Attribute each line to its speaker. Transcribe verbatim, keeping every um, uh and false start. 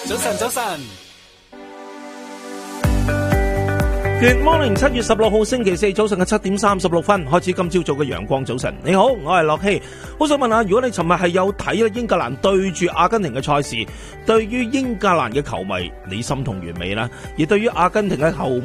Speaker 1: 早晨，早晨。
Speaker 2: Good morning， 七月十六號星期四早上嘅七點三十六分開始，今朝早嘅陽光早晨。你好，我係樂希。好想問下，如果你尋日係有睇咧英格蘭對住阿根廷嘅賽事，對於英格蘭嘅球迷，你心痛完未呢？而對於阿根廷嘅球